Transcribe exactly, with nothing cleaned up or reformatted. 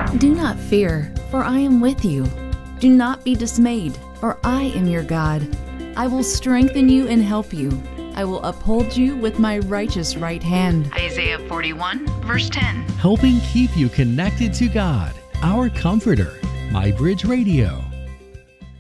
Do not fear, for I am with you. Do not be dismayed, for I am your God. I will strengthen you and help you. I will uphold you with my righteous right hand. Isaiah forty-one, verse ten. Helping keep you connected to God, our Comforter. MyBridge Radio.